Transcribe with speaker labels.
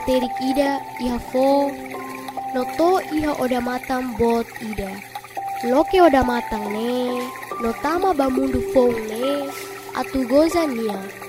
Speaker 1: terik ida iha fo no to iha oda matang bot ida. Loke oda matang ne no tama bamundu fong ne atu goza nia